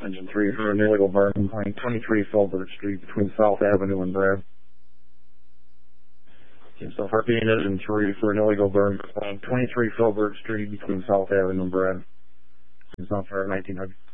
Engine 3 for an illegal burn complaint, 23 Filbert Street between South Avenue and Brad. So Harpy Engine 3 for an illegal burn complaint, 23 Filbert Street between South Avenue and Brad. It's not for 1900.